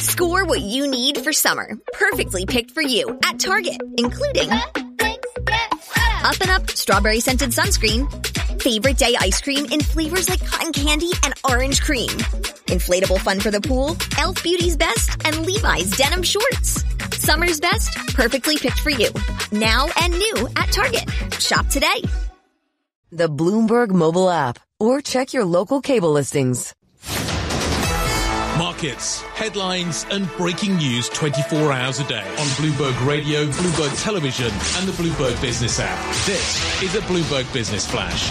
Score what you need for summer. Perfectly picked for you at Target, including Up and Up Strawberry Scented Sunscreen, Favorite Day Ice Cream in flavors like cotton candy and orange cream, inflatable fun for the pool, Elf Beauty's Best, and Levi's Denim Shorts. Summer's best, perfectly picked for you. Now and new at Target. Shop today. The Bloomberg mobile app, or check your local cable listings. Markets, headlines and breaking news 24 hours a day on Bloomberg Radio, Bloomberg Television and the Bloomberg Business app. This is a Bloomberg Business Flash.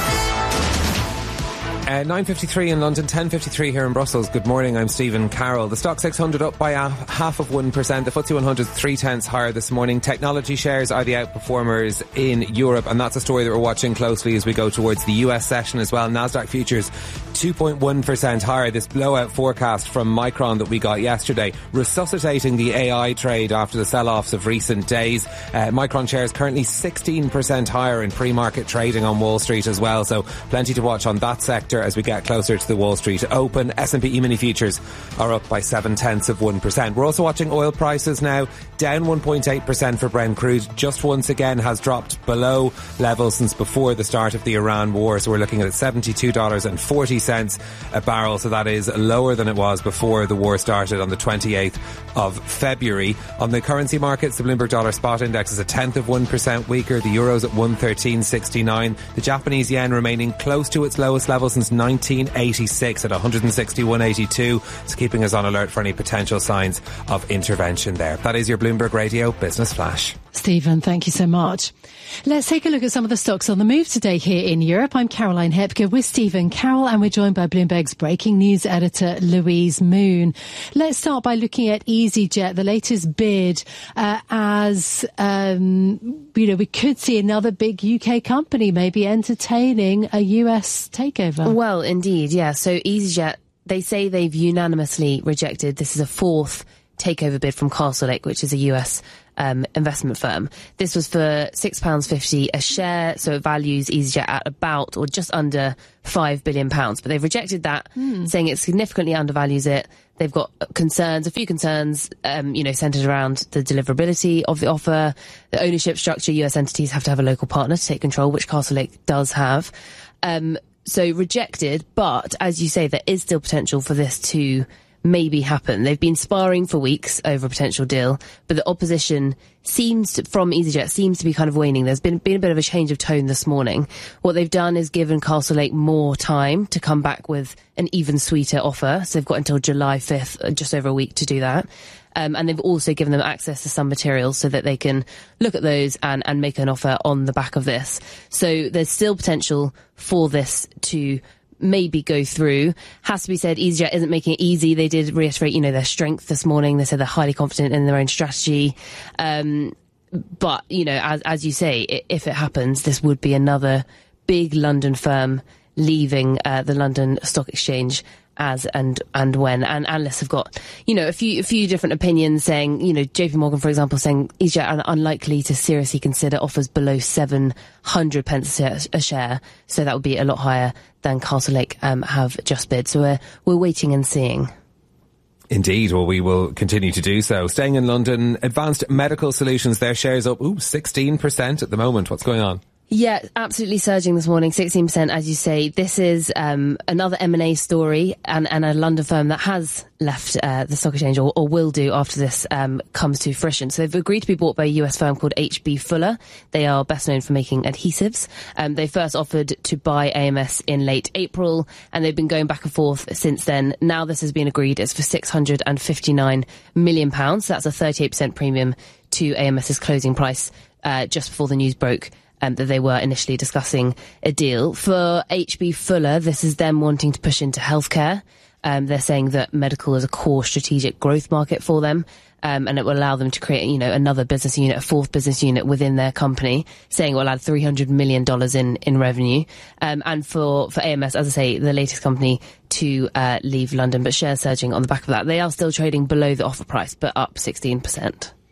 9:53 in London, 10:53 here in Brussels. Good morning, I'm Stephen Carroll. The Stock 600 up by 0.5%. The FTSE 100 0.3 higher this morning. Technology shares are the outperformers in Europe, and that's a story that we're watching closely as we go towards the US session as well. Nasdaq futures 2.1% higher. This blowout forecast from Micron that we got yesterday, resuscitating the AI trade after the sell-offs of recent days. Micron shares currently 16% higher in pre-market trading on Wall Street as well, so plenty to watch on that sector as we get closer to the Wall Street open. S&P E-mini futures are up by 0.7%. We're also watching oil prices now, down 1.8% for Brent crude. Just once again has dropped below levels since before the start of the Iran war. So we're looking at $72.40 a barrel. So that is lower than it was before the war started on the 28th of February. On the currency markets, the Bloomberg Dollar Spot Index is 1% weaker. The Euro's at 113.69. The Japanese yen remaining close to its lowest level since 1986 at 161.82. It's keeping us on alert for any potential signs of intervention there. That is your Bloomberg Radio Business Flash. Stephen, thank you so much. Let's take a look at some of the stocks on the move today here in Europe. I'm Caroline Hepker with Stephen Carroll, and we're joined by Bloomberg's breaking news editor, Louise Moon. Let's start by looking at EasyJet, the latest bid, we could see another big UK company maybe entertaining a US takeover. Well, indeed, yeah. So EasyJet, they say they've unanimously rejected. This is a fourth takeover bid from Castlelake, which is a US investment firm. This was for £6.50 a share, so it values EasyJet at about or just under £5 billion. But they've rejected that, saying it significantly undervalues it. They've got a few concerns, centred around the deliverability of the offer, the ownership structure. US entities have to have a local partner to take control, which Castlelake does have. So rejected, but as you say, there is still potential for this to maybe happen. They've been sparring for weeks over a potential deal, but the opposition from EasyJet seems to be kind of waning. There's been a bit of a change of tone this morning. What they've done is given Castlelake more time to come back with an even sweeter offer. So they've got until July 5th, just over a week to do that. And they've also given them access to some materials so that they can look at those and make an offer on the back of this. So there's still potential for this to maybe go through. Has to be said, EasyJet isn't making it easy. They did reiterate, their strength this morning. They said they're highly confident in their own strategy. But, as you say, if it happens, this would be another big London firm leaving the London Stock Exchange as and when. And analysts have got, a few different opinions saying, JP Morgan, for example, saying EasyJet are unlikely to seriously consider offers below 700 pence a share. So that would be a lot higher than Castlelake have just bid. So we're waiting and seeing. Indeed, well, we will continue to do so. Staying in London, Advanced Medical Solutions, their shares up 16% at the moment. What's going on? Yeah, absolutely surging this morning, 16%, as you say. This is another M&A story and a London firm that has left the stock exchange or will do after this comes to fruition. So they've agreed to be bought by a US firm called H.B. Fuller. They are best known for making adhesives. They first offered to buy AMS in late April, and they've been going back and forth since then. Now this has been agreed. It's for £659 million. So that's a 38% premium to AMS's closing price just before the news broke. That they were initially discussing a deal. For H.B. Fuller, this is them wanting to push into healthcare. They're saying that medical is a core strategic growth market for them, and it will allow them to create, another business unit, a fourth business unit within their company, saying it will add $300 million in revenue. And for AMS, as I say, the latest company to leave London, but shares surging on the back of that. They are still trading below the offer price, but up 16%.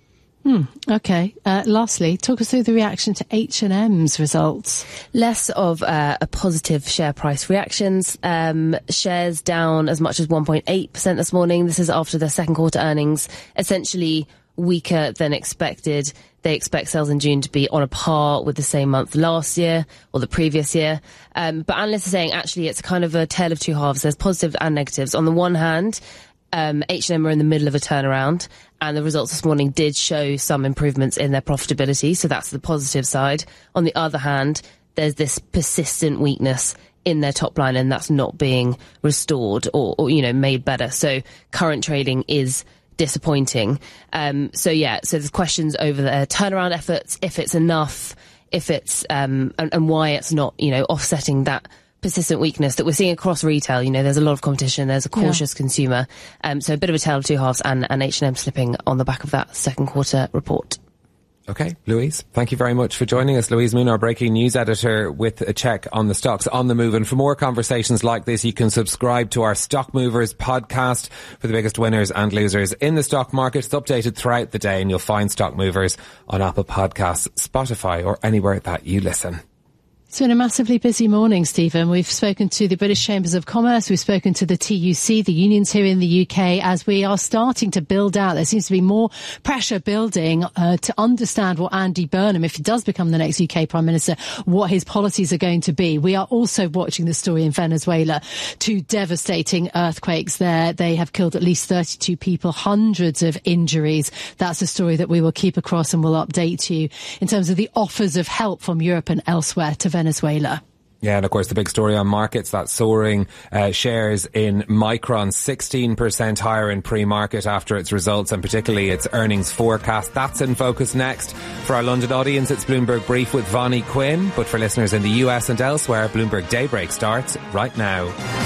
Okay. Lastly, talk us through the reaction to H&M's results. Less of a positive share price reactions. Shares down as much as 1.8% this morning. This is after their second quarter earnings, essentially weaker than expected. They expect sales in June to be on a par with the same month last year or the previous year. But analysts are saying actually it's kind of a tale of two halves. There's positives and negatives. On the one hand, H&M are in the middle of a turnaround, and the results this morning did show some improvements in their profitability, so that's the positive side. On the other hand, there's this persistent weakness in their top line, and that's not being restored or made better. So current trading is disappointing. So there's questions over their turnaround efforts, if it's enough, if it's and why it's not offsetting that persistent weakness that we're seeing across retail. There's a lot of competition, there's a cautious consumer. So a bit of a tale of two halves, and H&M slipping on the back of that second quarter report. Okay, Louise, thank you very much for joining us. Louise Moon, our breaking news editor, with a check on the stocks on the move. And for more conversations like this, you can subscribe to our Stock Movers podcast for the biggest winners and losers in the stock market. It's updated throughout the day, and you'll find Stock Movers on Apple Podcasts, Spotify, or anywhere that you listen. It's been a massively busy morning, Stephen. We've spoken to the British Chambers of Commerce. We've spoken to the TUC, the unions here in the UK, as we are starting to build out. There seems to be more pressure building to understand what Andy Burnham, if he does become the next UK Prime Minister, what his policies are going to be. We are also watching the story in Venezuela. 2 devastating earthquakes there. They have killed at least 32 people, hundreds of injuries. That's a story that we will keep across and will update you in terms of the offers of help from Europe and elsewhere to Venezuela. Yeah, and of course the big story on markets, that soaring shares in Micron, 16% higher in pre-market after its results, and particularly its earnings forecast. That's in focus next. For our London audience, it's Bloomberg Brief with Vonnie Quinn, but for listeners in the US and elsewhere, Bloomberg Daybreak starts right now.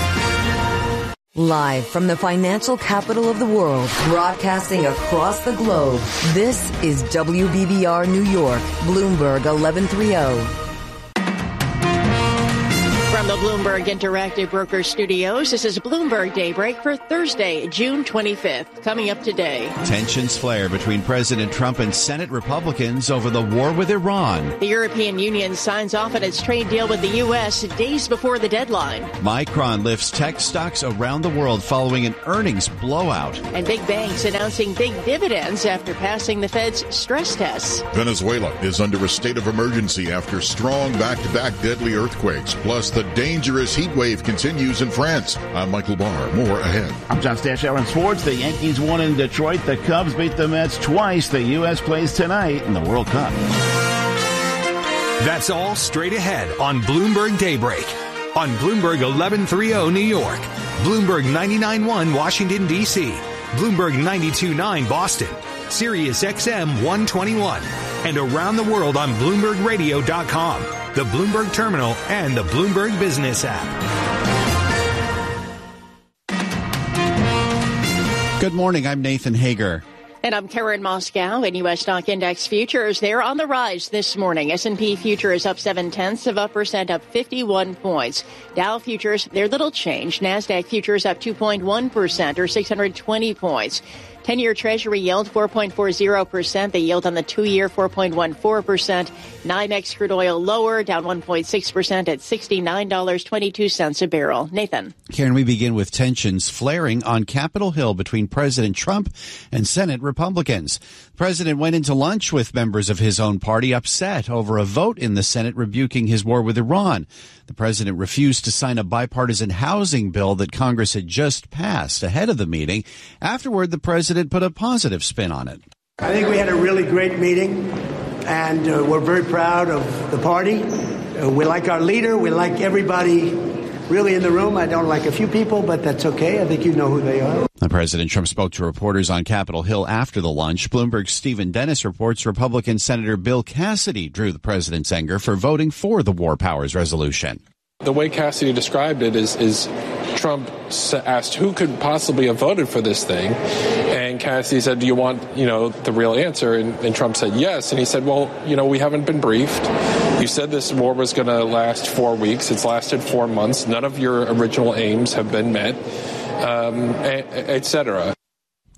Live from the financial capital of the world, broadcasting across the globe, this is WBBR New York, Bloomberg 1130. From the Bloomberg Interactive Broker Studios, this is Bloomberg Daybreak for Thursday, June 25th. Coming up today. Tensions flare between President Trump and Senate Republicans over the war with Iran. The European Union signs off on its trade deal with the U.S. days before the deadline. Micron lifts tech stocks around the world following an earnings blowout. And big banks announcing big dividends after passing the Fed's stress tests. Venezuela is under a state of emergency after strong back-to-back deadly earthquakes. Plus, the dangerous heat wave continues in France. I'm Michael Barr. More ahead. I'm John Stashower in sports. The Yankees won in Detroit. The Cubs beat the Mets twice. The U.S. plays tonight in the World Cup. That's all straight ahead on Bloomberg Daybreak. On Bloomberg 1130 New York, Bloomberg 99.1 Washington, D.C., Bloomberg 92.9 Boston, Sirius XM 121, and around the world on BloombergRadio.com, the Bloomberg Terminal, and the Bloomberg Business app. Good morning, I'm Nathan Hager. And I'm Karen Moscow. In U.S. stock index futures, they're on the rise this morning. S&P future is up 0.7%, up 51 points. Dow futures, they're little change. NASDAQ futures up 2.1%, or 620 points. 10-year Treasury yield 4.40%. The yield on the 2-year 4.14%. NYMEX crude oil lower, down 1.6% at $69.22 a barrel. Nathan. Karen, we begin with tensions flaring on Capitol Hill between President Trump and Senate Republicans. The president went into lunch with members of his own party upset over a vote in the Senate rebuking his war with Iran. The president refused to sign a bipartisan housing bill that Congress had just passed ahead of the meeting. Afterward, the president put a positive spin on it. I think we had a really great meeting, and we're very proud of the party. We like our leader. We like everybody really in the room. I don't like a few people, but that's okay. I think you know who they are. President Trump spoke to reporters on Capitol Hill after the lunch. Bloomberg's Stephen Dennis reports Republican Senator Bill Cassidy drew the president's anger for voting for the War Powers resolution. The way Cassidy described it is Trump asked who could possibly have voted for this thing, and Cassidy said, do you want, the real answer? And Trump said yes, and he said, well, we haven't been briefed. You said this war was going to last 4 weeks. It's lasted 4 months. None of your original aims have been met, etc.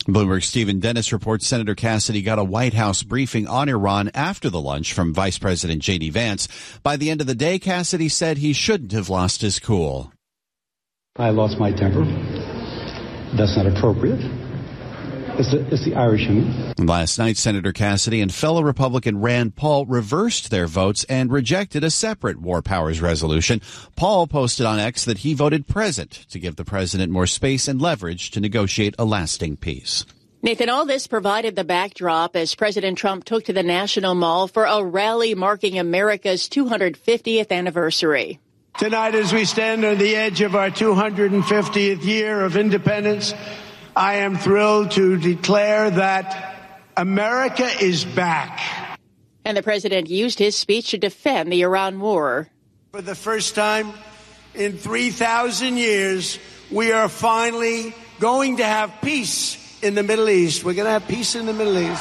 Bloomberg's Stephen Dennis reports Senator Cassidy got a White House briefing on Iran after the lunch from Vice President J.D. Vance. By the end of the day, Cassidy said he shouldn't have lost his cool. I lost my temper. That's not appropriate. It's the Irish in me. Last night, Senator Cassidy and fellow Republican Rand Paul reversed their votes and rejected a separate war powers resolution. Paul posted on X that he voted present to give the president more space and leverage to negotiate a lasting peace. Nathan, all this provided the backdrop as President Trump took to the National Mall for a rally marking America's 250th anniversary. Tonight, as we stand on the edge of our 250th year of independence, I am thrilled to declare that America is back. And the president used his speech to defend the Iran war. For the first time in 3,000 years, we are finally going to have peace in the Middle East. We're going to have peace in the Middle East.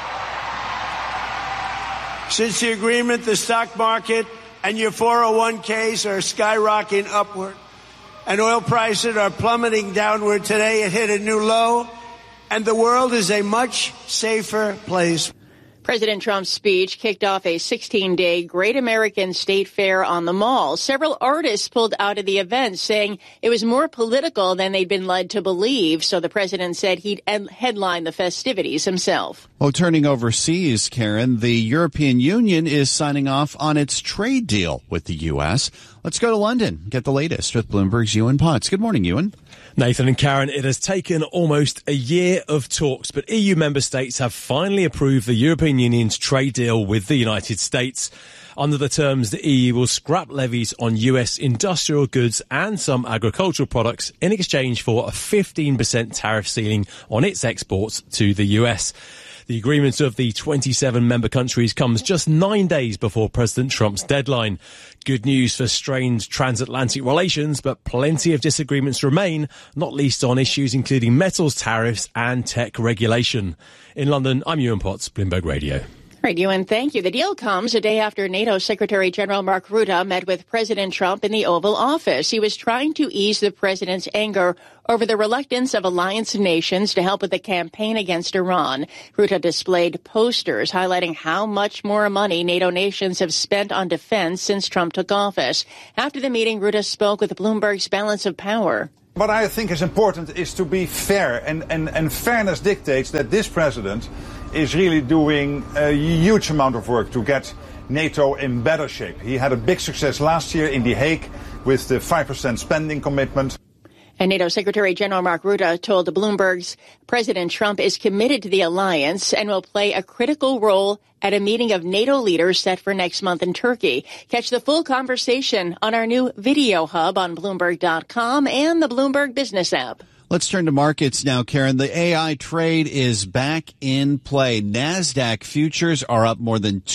Since the agreement, the stock market and your 401ks are skyrocketing upward. And oil prices are plummeting downward. Today it hit a new low, and the world is a much safer place. President Trump's speech kicked off a 16-day Great American State Fair on the Mall. Several artists pulled out of the event, saying it was more political than they'd been led to believe. So the president said he'd headline the festivities himself. Well, turning overseas, Karen, the European Union is signing off on its trade deal with the U.S. Let's go to London, get the latest with Bloomberg's Ewan Potts. Good morning, Ewan. Nathan and Karen, it has taken almost a year of talks, but EU member states have finally approved the European Union's trade deal with the United States. Under the terms, the EU will scrap levies on US industrial goods and some agricultural products in exchange for a 15% tariff ceiling on its exports to the US. The agreement of the 27 member countries comes just 9 days before President Trump's deadline. Good news for strained transatlantic relations, but plenty of disagreements remain, not least on issues including metals tariffs and tech regulation. In London, I'm Ewan Potts, Bloomberg Radio. Right, Ewan, thank you. The deal comes a day after NATO Secretary General Mark Rutte met with President Trump in the Oval Office. He was trying to ease the president's anger over the reluctance of alliance nations to help with the campaign against Iran. Rutte displayed posters highlighting how much more money NATO nations have spent on defense since Trump took office. After the meeting, Rutte spoke with Bloomberg's Balance of Power. What I think is important is to be fair, and fairness dictates that this president is really doing a huge amount of work to get NATO in better shape. He had a big success last year in The Hague with the 5% spending commitment. And NATO Secretary General Mark Rutte told Bloomberg's President Trump is committed to the alliance and will play a critical role at a meeting of NATO leaders set for next month in Turkey. Catch the full conversation on our new video hub on Bloomberg.com and the Bloomberg Business app. Let's turn to markets now, Karen. The AI trade is back in play. NASDAQ futures are up more than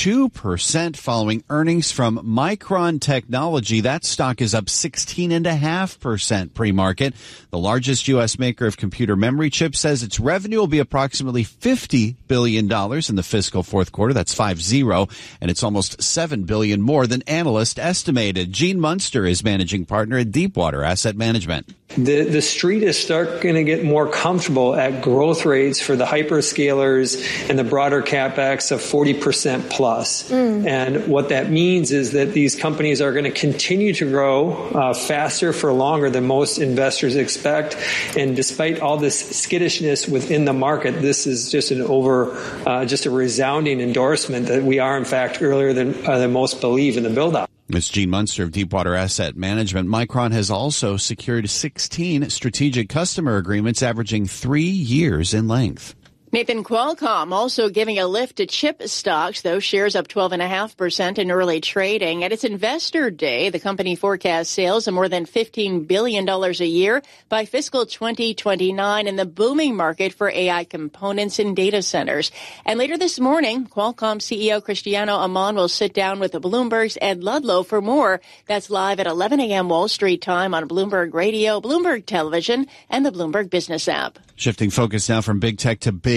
2% following earnings from Micron Technology. That stock is up 16.5% pre-market. The largest U.S. maker of computer memory chips says its revenue will be approximately $50 billion in the fiscal fourth quarter. That's 50, and it's almost $7 billion more than analysts estimated. Gene Munster is managing partner at Deepwater Asset Management. The street is starting to get more comfortable at growth rates for the hyperscalers and the broader CapEx of 40% plus. And what that means is that these companies are going to continue to grow faster for longer than most investors expect. And despite all this skittishness within the market, this is just just a resounding endorsement that we are, in fact, earlier than most believe in the build-out. It's Gene Munster of Deepwater Asset Management. Micron has also secured 16 strategic customer agreements averaging 3 years in length. Nathan, Qualcomm also giving a lift to chip stocks. Those shares up 12.5% in early trading. At its investor day, the company forecasts sales of more than $15 billion a year by fiscal 2029 in the booming market for AI components and data centers. And later this morning, Qualcomm CEO Cristiano Amon will sit down with Bloomberg's Ed Ludlow for more. That's live at 11 a.m. Wall Street time on Bloomberg Radio, Bloomberg Television, and the Bloomberg Business app. Shifting focus now from big tech to big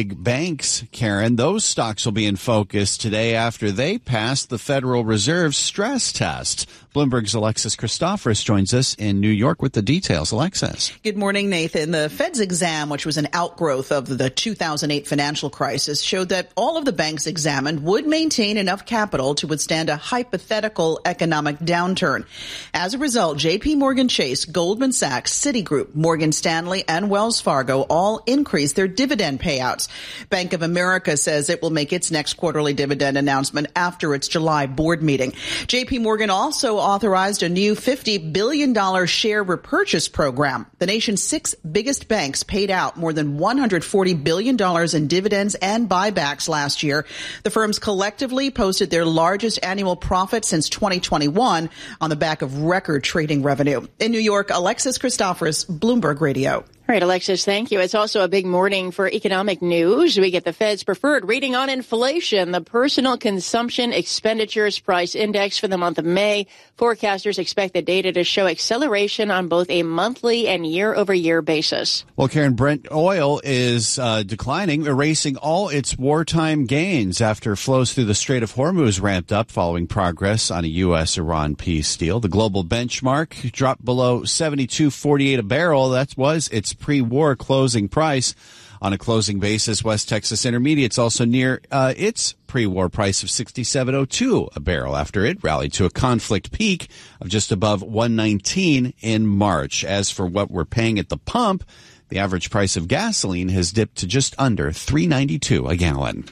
big banks, Karen. Those stocks will be in focus today after they passed the Federal Reserve stress test. Bloomberg's Alexis Christoforous joins us in New York with the details. Alexis. Good morning, Nathan. The Fed's exam, which was an outgrowth of the 2008 financial crisis, showed that all of the banks examined would maintain enough capital to withstand a hypothetical economic downturn. As a result, JP Morgan Chase, Goldman Sachs, Citigroup, Morgan Stanley, and Wells Fargo all increased their dividend payouts. Bank of America says it will make its next quarterly dividend announcement after its July board meeting. JP Morgan also authorized a new $50 billion share repurchase program. The nation's 6 biggest banks paid out more than $140 billion in dividends and buybacks last year. The firms collectively posted their largest annual profit since 2021 on the back of record trading revenue. In New York, Alexis Christoforous, Bloomberg Radio. All right, Alexis, thank you. It's also a big morning for economic news. We get the Fed's preferred reading on inflation, the Personal Consumption Expenditures Price Index for the month of May. Forecasters expect the data to show acceleration on both a monthly and year-over-year basis. Well, Karen, Brent oil is declining, erasing all its wartime gains after flows through the Strait of Hormuz ramped up following progress on a U.S.-Iran peace deal. The global benchmark dropped below $72.48 a barrel. That was its pre-war closing price. On a closing basis, West Texas Intermediate's also near its pre-war price of $67.02 a barrel after it rallied to a conflict peak of just above $119 in March. As for what we're paying at the pump, the average price of gasoline has dipped to just under $3.92 a gallon.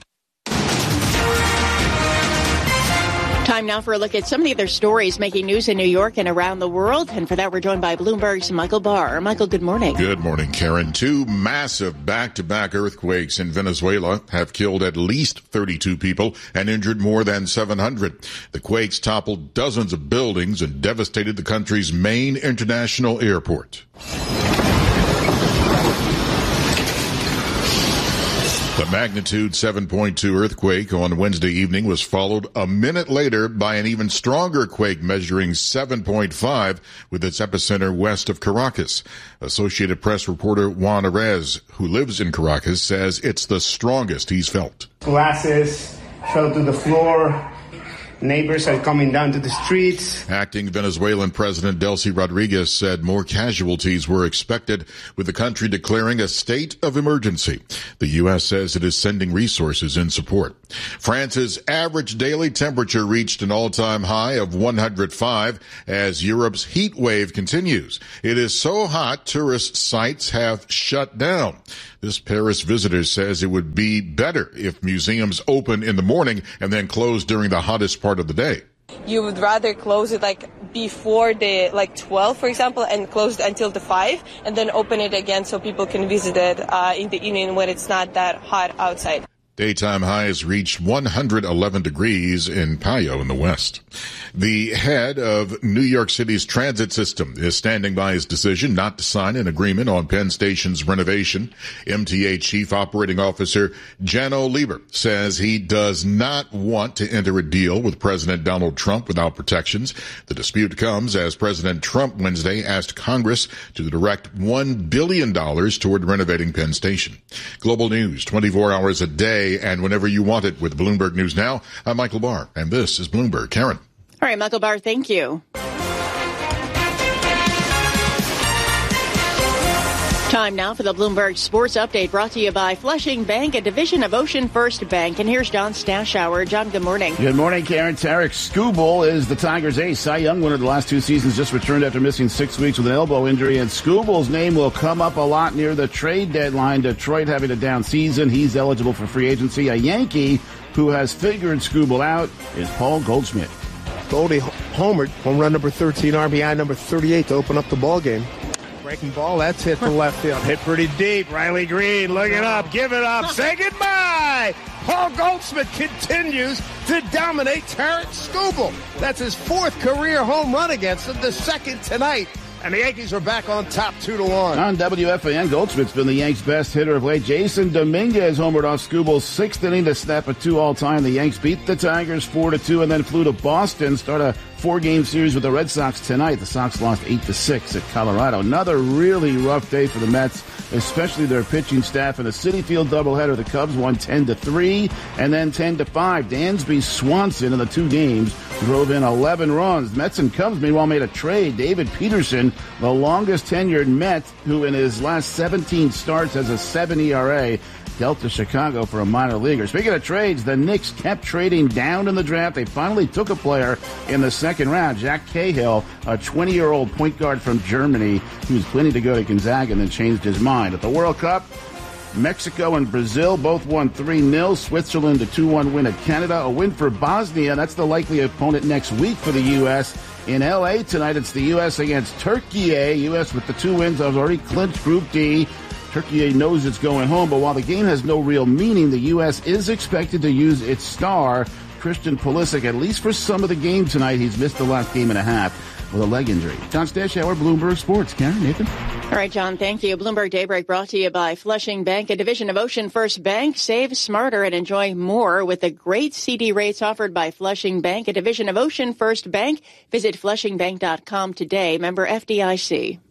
Time now for a look at some of the other stories making news in New York and around the world. And for that, we're joined by Bloomberg's Michael Barr. Michael, good morning. Good morning, Karen. 2 massive back-to-back earthquakes in Venezuela have killed at least 32 people and injured more than 700. The quakes toppled dozens of buildings and devastated the country's main international airport. The magnitude 7.2 earthquake on Wednesday evening was followed a minute later by an even stronger quake measuring 7.5 with its epicenter west of Caracas. Associated Press reporter Juan Arez, who lives in Caracas, says it's the strongest he's felt. Glasses fell to the floor. Neighbors are coming down to the streets. Acting Venezuelan President Delcy Rodriguez said more casualties were expected, with the country declaring a state of emergency. The U.S. says it is sending resources in support. France's average daily temperature reached an all-time high of 105 as Europe's heat wave continues. It is so hot, tourist sites have shut down. This Paris visitor says it would be better if museums open in the morning and then close during the hottest part of the day. You would rather close it before the 12, for example, and close it until the 5, and then open it again so people can visit it in the evening when it's not that hot outside. Daytime highs reached 111 degrees in Payo in the west. The head of New York City's transit system is standing by his decision not to sign an agreement on Penn Station's renovation. MTA Chief Operating Officer Janno Lieber says he does not want to enter a deal with President Donald Trump without protections. The dispute comes as President Trump Wednesday asked Congress to direct $1 billion toward renovating Penn Station. Global news 24 hours a day and whenever you want it with Bloomberg News Now. I'm Michael Barr, and this is Bloomberg. Karen. All right, Michael Barr, thank you. Time now for the Bloomberg Sports Update, brought to you by Flushing Bank, a division of Ocean First Bank. And here's John Stashower. John, good morning. Good morning, Karen. Tarek Skubal is the Tigers' ace. Cy Young winner the last 2 seasons, just returned after missing 6 weeks with an elbow injury. And Skubal's name will come up a lot near the trade deadline. Detroit having a down season. He's eligible for free agency. A Yankee who has figured Skubal out is Paul Goldschmidt. Goldie homered, home run number 13, RBI number 38 to open up the ball game. Breaking ball, that's hit to left field. Hit pretty deep. Riley Green, look it up, give it up, say goodbye. Paul Goldschmidt continues to dominate Tarek Skubal. That's his 4th career home run against him, the 2nd tonight. and the Yankees are back on top 2-1. On WFAN, Goldschmidt's been the Yanks' best hitter of late. Jason Dominguez homered off Skubal's sixth inning to snap a 2 all-time. The Yanks beat the Tigers 4-2 and then flew to Boston. Start a 4-game series with the Red Sox tonight. The Sox lost 8-6 at Colorado. Another really rough day for the Mets, especially their pitching staff. In a Citi Field doubleheader, the Cubs won 10-3 and then 10-5. Dansby Swanson in the 2 games drove in 11 runs. Mets and Cubs, meanwhile, made a trade. David Peterson, the longest tenured Met, who in his last 17 starts has a 7 ERA, dealt to Chicago for a minor leaguer. Speaking of trades, the Knicks kept trading down in the draft. They finally took a player in the second round, Jack Cahill, a 20-year-old point guard from Germany who was planning to go to Gonzaga and then changed his mind. At the World Cup, Mexico and Brazil both won 3-0. Switzerland a 2-1 win at Canada. A win for Bosnia. That's the likely opponent next week for the U.S. In L.A. tonight, it's the U.S. against Turkey. U.S. with the 2 wins has already clinched Group D. Turkey knows it's going home, but while the game has no real meaning, the U.S. is expected to use its star, Christian Pulisic, at least for some of the game tonight. He's missed the last game and a half with a leg injury. John Stashower, Bloomberg Sports. Karen, Nathan? All right, John, thank you. Bloomberg Daybreak brought to you by Flushing Bank, a division of Ocean First Bank. Save smarter and enjoy more with the great CD rates offered by Flushing Bank, a division of Ocean First Bank. Visit flushingbank.com today. Member FDIC.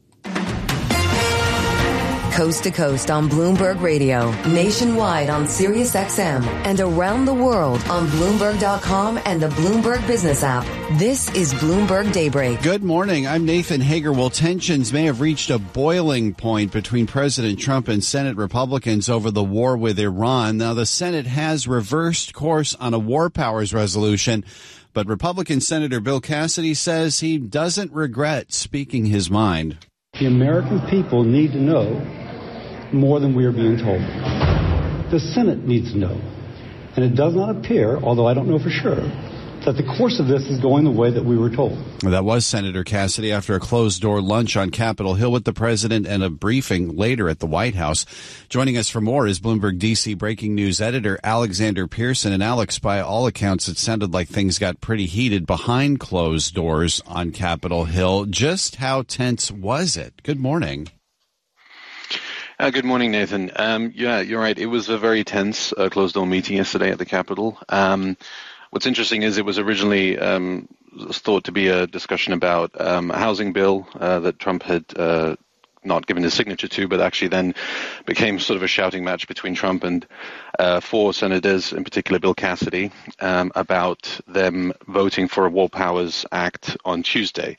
Coast to coast on Bloomberg Radio, nationwide on Sirius XM, and around the world on Bloomberg.com and the Bloomberg Business app. This is Bloomberg Daybreak. Good morning. I'm Nathan Hager. Well, tensions may have reached a boiling point between President Trump and Senate Republicans over the war with Iran. Now, the Senate has reversed course on a war powers resolution, but Republican Senator Bill Cassidy says he doesn't regret speaking his mind. The American people need to know more than we are being told. The Senate needs to know. And it does not appear, although I don't know for sure, that the course of this is going the way that we were told. That was Senator Cassidy after a closed-door lunch on Capitol Hill with the president and a briefing later at the White House. Joining us for more is Bloomberg DC breaking news editor Alexander Pearson. And Alex, by all accounts, it sounded like things got pretty heated behind closed doors on Capitol Hill. Just how tense was it? Good morning. Good morning, Nathan. Yeah, you're right. It was a very tense closed-door meeting yesterday at the Capitol. What's interesting is it was originally thought to be a discussion about a housing bill that Trump had not given his signature to, but actually then became sort of a shouting match between Trump and 4 senators, in particular Bill Cassidy, about them voting for a War Powers Act on Tuesday.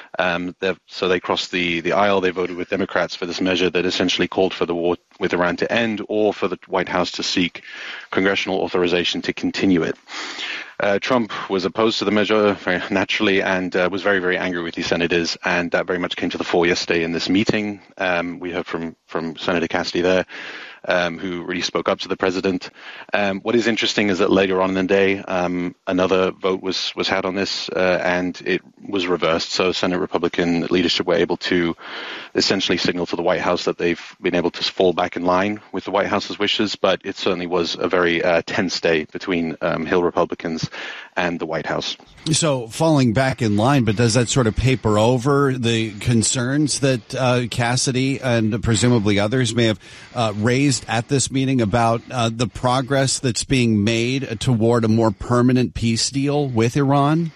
So they crossed the aisle. They voted with Democrats for this measure that essentially called for the war with Iran to end, or for the White House to seek congressional authorization to continue it. Trump was opposed to the measure very naturally and was very, very angry with these senators, and that very much came to the fore yesterday in this meeting. We heard from Senator Cassidy there, who really spoke up to the president. What is interesting is that later on in the day, another vote was had on this, and it was reversed. So Senate Republican leadership were able to essentially signal to the White House that they've been able to fall back in line with the White House's wishes, but it certainly was a very tense day between Hill Republicans and the White House. So falling back in line, but does that sort of paper over the concerns that Cassidy and presumably others may have raised at this meeting about the progress that's being made toward a more permanent peace deal with Iran?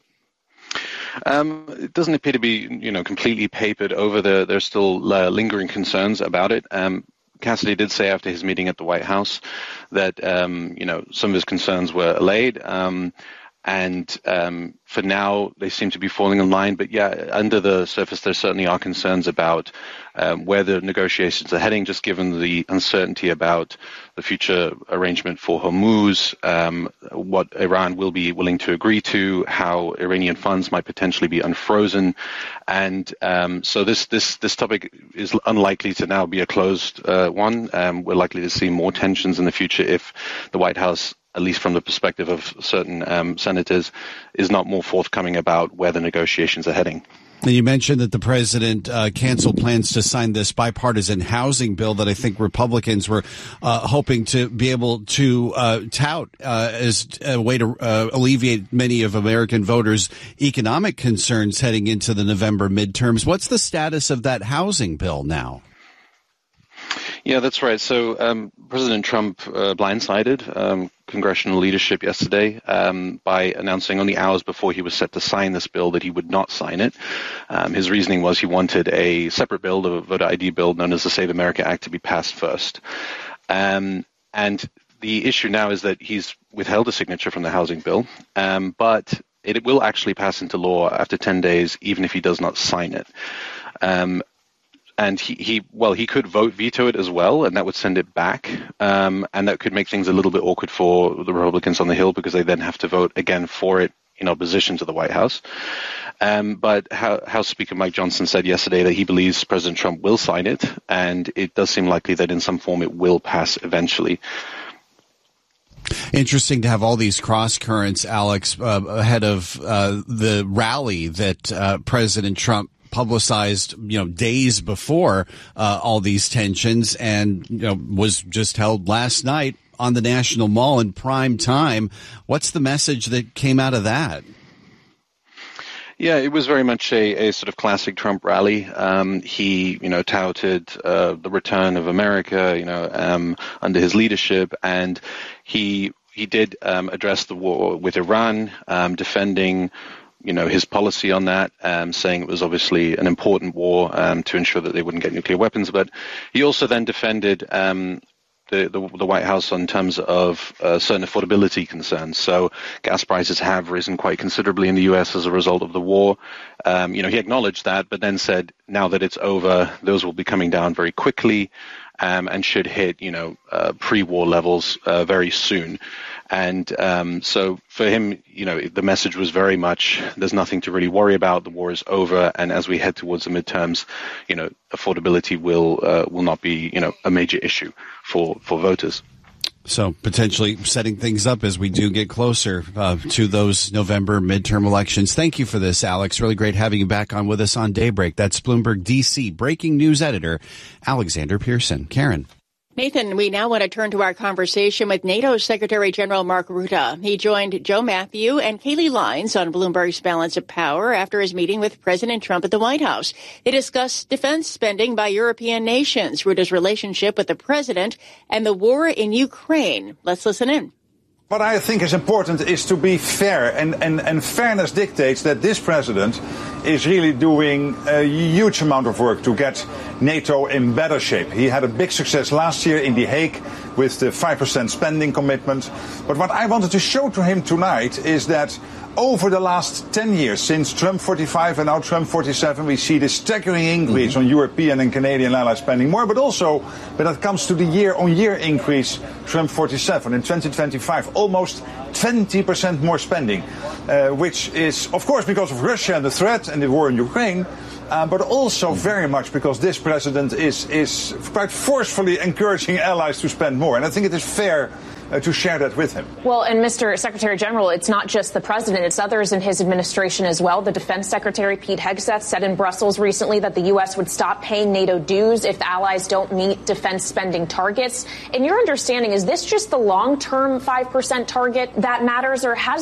It doesn't appear to be, completely papered over. There's still lingering concerns about it. Cassidy did say after his meeting at the White House that, some of his concerns were allayed. And for now, they seem to be falling in line. But yeah, under the surface, there certainly are concerns about where the negotiations are heading, just given the uncertainty about the future arrangement for Hormuz, what Iran will be willing to agree to, how Iranian funds might potentially be unfrozen. And so this topic is unlikely to now be a closed one. We're likely to see more tensions in the future if the White House, at least from the perspective of certain senators, is not more forthcoming about where the negotiations are heading. And you mentioned that the president canceled plans to sign this bipartisan housing bill that I think Republicans were hoping to be able to tout as a way to alleviate many of American voters' economic concerns heading into the November midterms. What's the status of that housing bill now? Yeah, that's right. So President Trump blindsided congressional leadership yesterday by announcing only hours before he was set to sign this bill that he would not sign it. His reasoning was he wanted a separate bill, the voter ID bill known as the Save America Act, to be passed first. And the issue now is that he's withheld a signature from the housing bill, but it will actually pass into law after 10 days, even if he does not sign it. And he could veto it as well, and that would send it back. And that could make things a little bit awkward for the Republicans on the Hill because they then have to vote again for it in opposition to the White House. But House Speaker Mike Johnson said yesterday that he believes President Trump will sign it, and it does seem likely that in some form it will pass eventually. Interesting to have all these cross currents, Alex, ahead of the rally that President Trump publicized, days before all these tensions, and was just held last night on the National Mall in prime time. What's the message that came out of that? Yeah, it was very much a sort of classic Trump rally. He, touted the return of America, under his leadership, and he did address the war with Iran, defending his policy on that, saying it was obviously an important war to ensure that they wouldn't get nuclear weapons. But he also then defended the White House in terms of certain affordability concerns. So gas prices have risen quite considerably in the U.S. as a result of the war. He acknowledged that, but then said now that it's over, those will be coming down very quickly and should hit, pre-war levels very soon. And so for him, the message was very much there's nothing to really worry about. The war is over. And as we head towards the midterms, affordability will not be, a major issue for voters. So potentially setting things up as we do get closer to those November midterm elections. Thank you for this, Alex. Really great having you back on with us on Daybreak. That's Bloomberg DC breaking news editor Alexander Pearson. Karen. Nathan, we now want to turn to our conversation with NATO Secretary General Mark Rutte. He joined Joe Matthew and Kayleigh Lines on Bloomberg's Balance of Power after his meeting with President Trump at the White House. They discussed defense spending by European nations, Rutte's relationship with the president, and the war in Ukraine. Let's listen in. What I think is important is to be fair, and fairness dictates that this president is really doing a huge amount of work to get NATO in better shape. He had a big success last year in The Hague with the 5% spending commitment. But what I wanted to show to him tonight is that over the last 10 years, since Trump 45 and now Trump 47, we see this staggering increase on European and Canadian allies spending more, but also when it comes to the year-on-year increase, Trump 47 in 2025, almost 20% more spending, which is, of course, because of Russia and the threat and the war in Ukraine, but also very much because this president is quite forcefully encouraging allies to spend more. And I think it is fair to share that with him. Well, and Mr. Secretary General, it's not just the president, it's others in his administration as well. The Defense Secretary, Pete Hegseth, said in Brussels recently that the U.S. would stop paying NATO dues if the allies don't meet defense spending targets. In your understanding, is this just the long-term 5% target that matters, or has